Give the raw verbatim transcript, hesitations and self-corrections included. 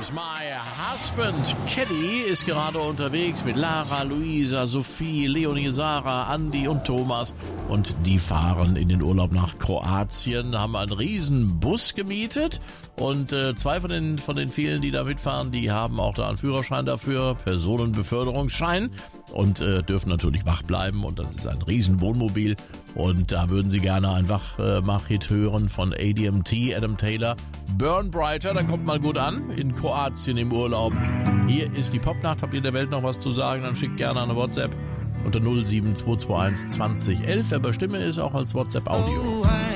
is my husband. Caddy ist gerade unterwegs mit Lara, Luisa, Sophie, Leonie, Sarah, Andi und Thomas. Und die fahren in den Urlaub nach Kroatien, haben einen riesen Bus gemietet. Und äh, zwei von den, von den vielen, die da mitfahren, die haben auch da einen Führerschein dafür, Personenbeförderungsschein. Und äh, dürfen natürlich wach bleiben. Und das ist ein riesen Wohnmobil. Und da würden sie gerne einfach äh, Mach-Hit hören von A D M T, Adam Taylor. Burn Brighter, da kommt mal gut an, in Kroatien im Urlaub. Hier ist die Popnacht. Habt ihr der Welt noch was zu sagen? Dann schickt gerne eine WhatsApp unter null sieben zwei zwei eins zwanzig elf. Aber Stimme ist auch als WhatsApp Audio.